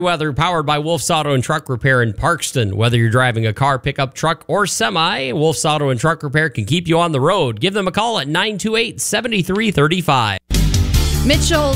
Weather powered by Wolf's Auto and Truck Repair in Parkston. Whether you're driving a car, pickup truck, or semi, Wolf's Auto and Truck Repair can keep you on the road. Give them a call at 928-7335. Mitchell